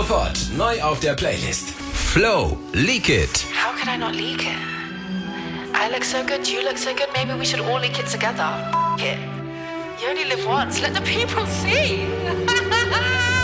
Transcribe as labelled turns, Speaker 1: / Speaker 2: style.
Speaker 1: sofort neu auf der Playlist. Flow, Leak It.
Speaker 2: How could I not leak it? I look so good, you look so good, maybe we should all leak it together. F*** it. You only live once, let the people see.